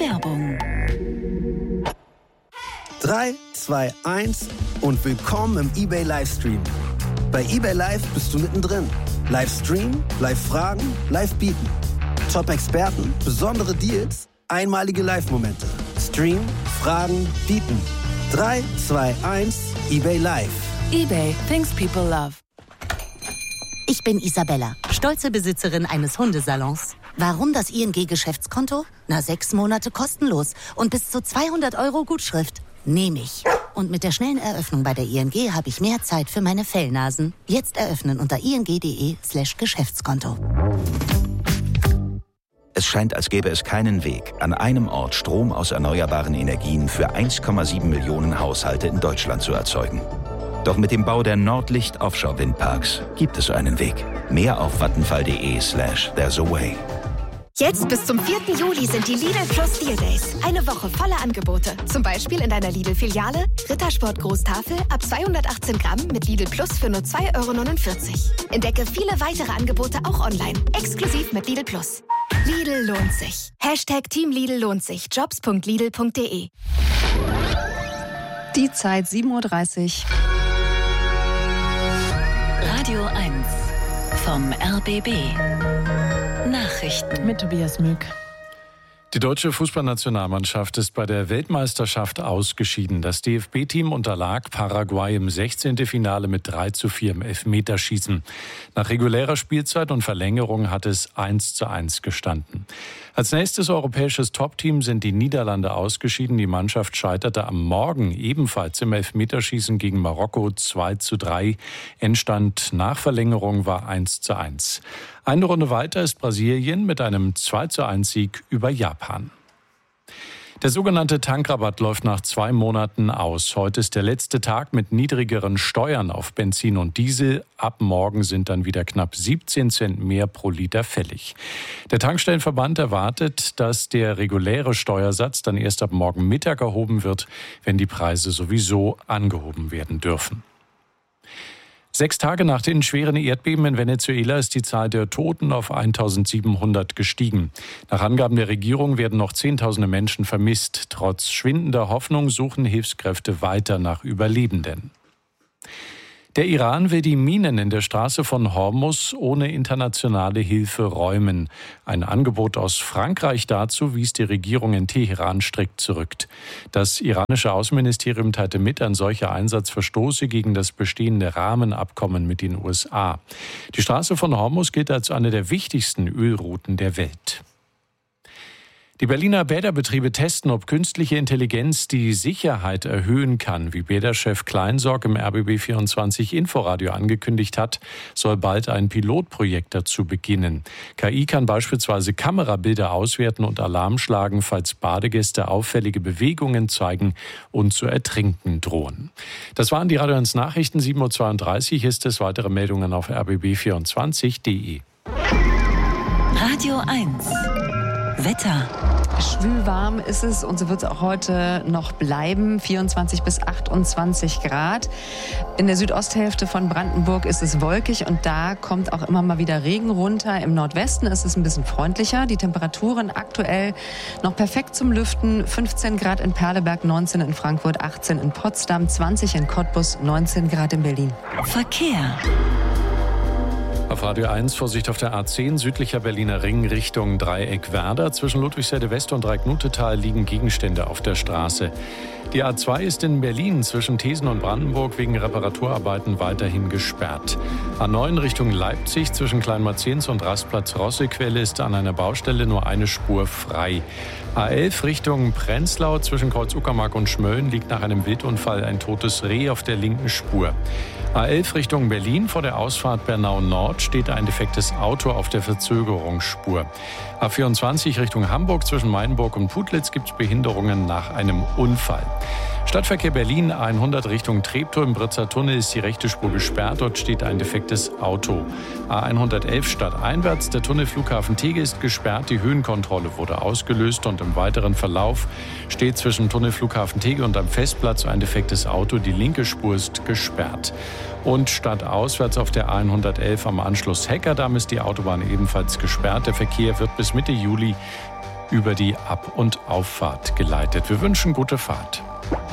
Werbung. 3, 2, 1 und willkommen im eBay Livestream. Bei eBay Live bist du mittendrin. Live streamen, live fragen, live bieten. Top-Experten, besondere Deals, einmalige Live-Momente. Stream, fragen, bieten. 3, 2, 1, eBay Live. eBay, things people love. Ich bin Isabella, stolze Besitzerin eines Hundesalons. Warum das ING-Geschäftskonto? 6 Monate kostenlos und bis zu 200 € Gutschrift. Nehme ich. Und mit der schnellen Eröffnung bei der ING habe ich mehr Zeit für meine Fellnasen. Jetzt eröffnen unter ing.de/Geschäftskonto. Es scheint, als gäbe es keinen Weg, an einem Ort Strom aus erneuerbaren Energien für 1,7 Millionen Haushalte in Deutschland zu erzeugen. Doch mit dem Bau der Nordlicht Offshore Windparks gibt es einen Weg. Mehr auf vattenfall.de/there's a way. Jetzt bis zum 4. Juli sind die Lidl Plus Deal Days. Eine Woche voller Angebote. Zum Beispiel in deiner Lidl-Filiale Rittersport Großtafel ab 218 Gramm mit Lidl Plus für nur 2,49 €. Entdecke viele weitere Angebote auch online. Exklusiv mit Lidl Plus. Lidl lohnt sich. #Team Lidl lohnt sich. Jobs.lidl.de. Die Zeit 7:30 Uhr. Radio 1 vom RBB. Nachrichten Mit Tobias Mück. Die deutsche Fußballnationalmannschaft ist bei der Weltmeisterschaft ausgeschieden. Das DFB-Team unterlag Paraguay im 16. Finale mit 3:4 im Elfmeterschießen. Nach regulärer Spielzeit und Verlängerung hat es 1:1 gestanden. Als nächstes europäisches Top-Team sind die Niederlande ausgeschieden. Die Mannschaft scheiterte am Morgen ebenfalls im Elfmeterschießen gegen Marokko 2:3. Endstand nach Verlängerung war 1:1. Eine Runde weiter ist Brasilien mit einem 2:1-Sieg über Japan. Der sogenannte Tankrabatt läuft nach 2 Monaten aus. Heute ist der letzte Tag mit niedrigeren Steuern auf Benzin und Diesel. Ab morgen sind dann wieder knapp 17 Cent mehr pro Liter fällig. Der Tankstellenverband erwartet, dass der reguläre Steuersatz dann erst ab morgen Mittag erhoben wird, wenn die Preise sowieso angehoben werden dürfen. 6 Tage nach den schweren Erdbeben in Venezuela ist die Zahl der Toten auf 1.700 gestiegen. Nach Angaben der Regierung werden noch Zehntausende Menschen vermisst. Trotz schwindender Hoffnung suchen Hilfskräfte weiter nach Überlebenden. Der Iran will die Minen in der Straße von Hormuz ohne internationale Hilfe räumen. Ein Angebot aus Frankreich dazu wies die Regierung in Teheran strikt zurück. Das iranische Außenministerium teilte mit, ein solcher Einsatz verstoße gegen das bestehende Rahmenabkommen mit den USA. Die Straße von Hormuz gilt als eine der wichtigsten Ölrouten der Welt. Die Berliner Bäderbetriebe testen, ob künstliche Intelligenz die Sicherheit erhöhen kann. Wie Bäderchef Kleinsorg im RBB24 Inforadio angekündigt hat, soll bald ein Pilotprojekt dazu beginnen. KI kann beispielsweise Kamerabilder auswerten und Alarm schlagen, falls Badegäste auffällige Bewegungen zeigen und zu ertrinken drohen. Das waren die Radio 1 Nachrichten. 7:32 Uhr. Hier ist es. Weitere Meldungen auf rbb24.de. Radio 1 Wetter. Schwülwarm ist es und so wird es auch heute noch bleiben. 24 bis 28 Grad. In der Südosthälfte von Brandenburg ist es wolkig und da kommt auch immer mal wieder Regen runter. Im Nordwesten ist es ein bisschen freundlicher. Die Temperaturen aktuell noch perfekt zum Lüften. 15 Grad in Perleberg, 19 in Frankfurt, 18 in Potsdam, 20 in Cottbus, 19 Grad in Berlin. Verkehr. Auf Radio 1 Vorsicht auf der A10 südlicher Berliner Ring Richtung Dreieck Werder. Zwischen Ludwigsheide West und Dreiecknutetal liegen Gegenstände auf der Straße. Die A2 ist in Berlin zwischen Thesen und Brandenburg wegen Reparaturarbeiten weiterhin gesperrt. A9 Richtung Leipzig zwischen Kleinmarzens und Rastplatz Rossequelle ist an einer Baustelle nur eine Spur frei. A11 Richtung Prenzlau zwischen Kreuz Uckermark und Schmölln liegt nach einem Wildunfall ein totes Reh auf der linken Spur. A11 Richtung Berlin vor der Ausfahrt Bernau Nord steht ein defektes Auto auf der Verzögerungsspur. A24 Richtung Hamburg zwischen Mainburg und Putlitz gibt es Behinderungen nach einem Unfall. Stadtverkehr Berlin 100 Richtung Treptow im Britzer Tunnel ist die rechte Spur gesperrt. Dort steht ein defektes Auto. A111 stadteinwärts, der Tunnel Flughafen Tegel ist gesperrt. Die Höhenkontrolle wurde ausgelöst und im weiteren Verlauf steht zwischen Tunnel Flughafen Tegel und am Festplatz ein defektes Auto. Die linke Spur ist gesperrt. Und stadtauswärts auf der A111 am Anschluss Heckerdamm ist die Autobahn ebenfalls gesperrt. Der Verkehr wird bis Mitte Juli über die Ab- und Auffahrt geleitet. Wir wünschen gute Fahrt.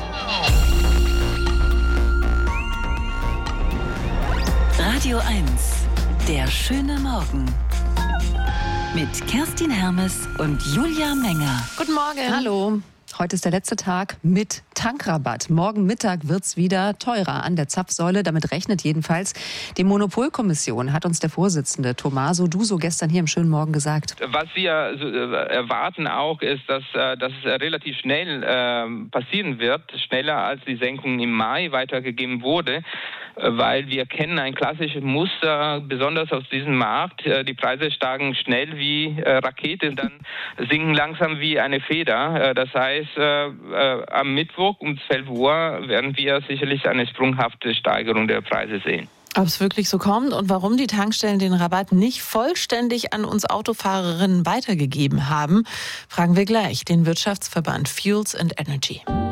Radio 1, der schöne Morgen. Mit Kerstin Hermes und Julia Menger. Guten Morgen. Hallo. Heute ist der letzte Tag mit Tankrabatt. Morgen Mittag wird's wieder teurer an der Zapfsäule. Damit rechnet jedenfalls die Monopolkommission, hat uns der Vorsitzende Tommaso Duso gestern hier im schönen Morgen gesagt. Was wir erwarten auch, ist, dass es relativ schnell passieren wird, schneller als die Senkung im Mai weitergegeben wurde, weil wir kennen ein klassisches Muster, besonders aus diesem Markt. Die Preise steigen schnell wie Rakete, dann sinken langsam wie eine Feder. Das heißt, am Mittwoch um 12 Uhr werden wir sicherlich eine sprunghafte Steigerung der Preise sehen. Ob es wirklich so kommt und warum die Tankstellen den Rabatt nicht vollständig an uns Autofahrerinnen weitergegeben haben, fragen wir gleich den Wirtschaftsverband Fuels and Energy.